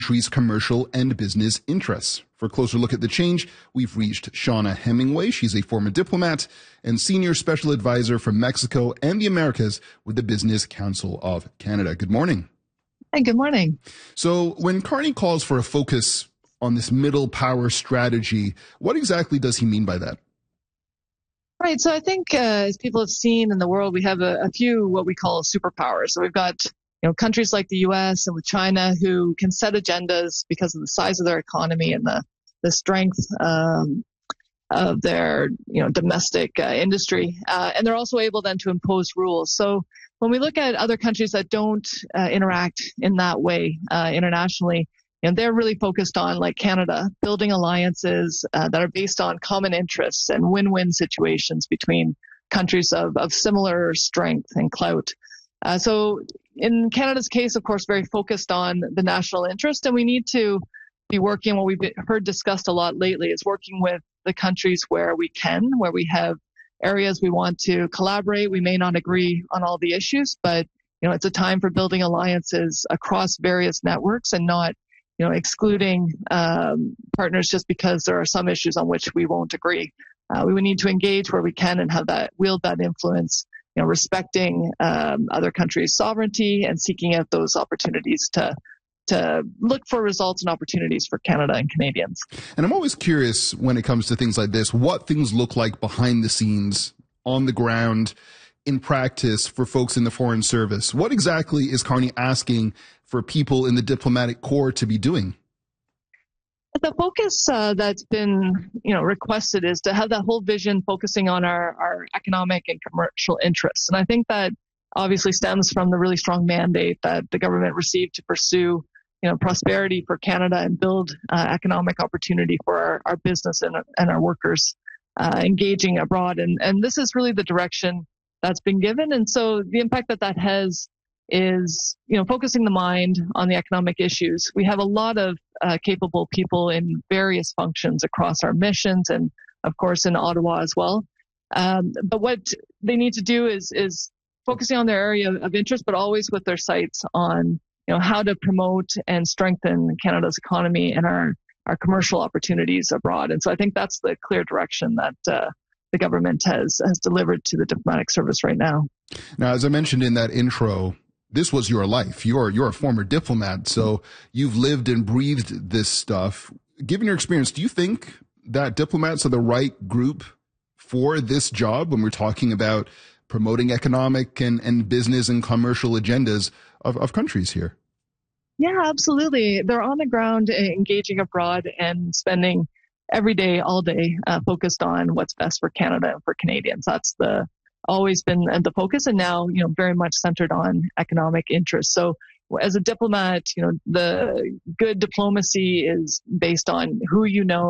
country's commercial and business interests. For a closer look at the change, we've reached Shauna Hemingway. She's a former diplomat and senior special advisor for Mexico and the Americas with the Business Council of Canada. Good morning. Hey, good morning. So when Carney calls for a focus on this middle power strategy, what exactly does he mean by that? Right. So I think as people have seen in the world, we have a few what we call superpowers. So we've got countries like the U.S. and with China who can set agendas because of the size of their economy and the strength of their domestic industry, and they're also able then to impose rules. So when we look at other countries that don't interact in that way internationally, they're really focused on, like Canada, building alliances that are based on common interests and win-win situations between countries of similar strength and clout. So in Canada's case, of course, very focused on the national interest, and we need to be working, what we've heard discussed a lot lately, is working with the countries where we have areas we want to collaborate. We may not agree on all the issues, but it's a time for building alliances across various networks and not excluding partners just because there are some issues on which we won't agree. We would need to engage where we can and wield that influence, respecting other countries' sovereignty and seeking out those opportunities to look for results and opportunities for Canada and Canadians. And I'm always curious when it comes to things like this, what things look like behind the scenes, on the ground, in practice for folks in the Foreign Service. What exactly is Carney asking for people in the diplomatic corps to be doing? The focus that's been requested is to have that whole vision focusing on our economic and commercial interests. And I think that obviously stems from the really strong mandate that the government received to pursue prosperity for Canada and build economic opportunity for our business and our workers engaging abroad. And this is really the direction that's been given. And so the impact that has is, focusing the mind on the economic issues. We have a lot of capable people in various functions across our missions and, of course, in Ottawa as well. But what they need to do is focusing on their area of interest, but always with their sights on, how to promote and strengthen Canada's economy and our commercial opportunities abroad. And so I think that's the clear direction that the government has delivered to the diplomatic service right now. Now, as I mentioned in that intro, this was your life. You're a former diplomat, so you've lived and breathed this stuff. Given your experience, do you think that diplomats are the right group for this job when we're talking about promoting economic and business and commercial agendas of countries here? Yeah, absolutely. They're on the ground engaging abroad and spending every day, all day, focused on what's best for Canada and for Canadians. That's always been the focus, and now, very much centered on economic interests. So as a diplomat, the good diplomacy is based on who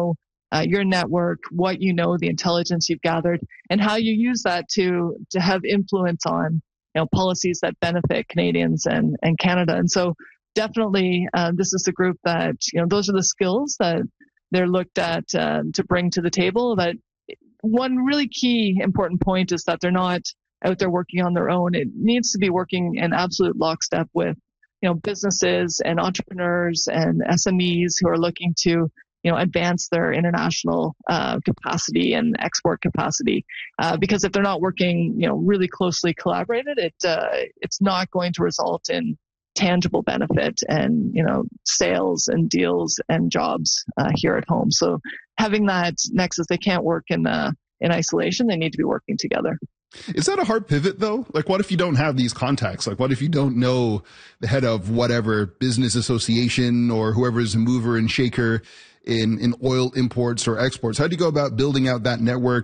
your network, what the intelligence you've gathered, and how you use that to have influence on, policies that benefit Canadians and Canada. And so definitely, this is the group that, those are the skills that they're looked at to bring to the table. But one really key important point is that they're not out there working on their own. It needs to be working in absolute lockstep with, businesses and entrepreneurs and SMEs who are looking to, advance their international capacity and export capacity. Because if they're not working, really closely collaborated, it's not going to result in tangible benefit and, sales and deals and jobs here at home. So having that nexus, they can't work in isolation. They need to be working together. Is that a hard pivot, though? Like, what if you don't have these contacts? Like, what if you don't know the head of whatever business association or whoever is a mover and shaker in oil imports or exports? How do you go about building out that network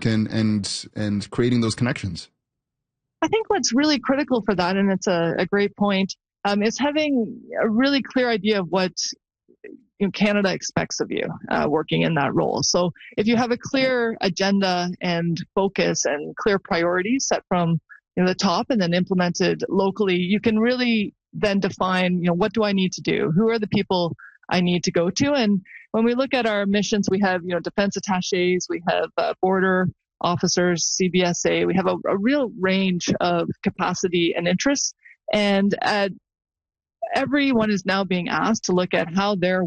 and creating those connections? I think what's really critical for that, and it's a great point, is having a really clear idea of what Canada expects of you working in that role. So if you have a clear agenda and focus and clear priorities set from the top and then implemented locally, you can really then define, what do I need to do? Who are the people I need to go to? And when we look at our missions, we have, defense attachés, we have border officers, CBSA, we have a real range of capacity and interests. And at everyone is now being asked to look at how their